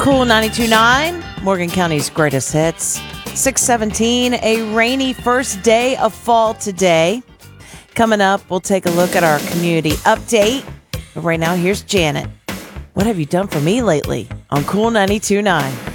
Cool 92.9, Morgan County's greatest hits. 6:17, a rainy first day of fall today. Coming up, we'll take a look at our community update. But right now, here's Janet. What have you done for me lately on Cool 92.9?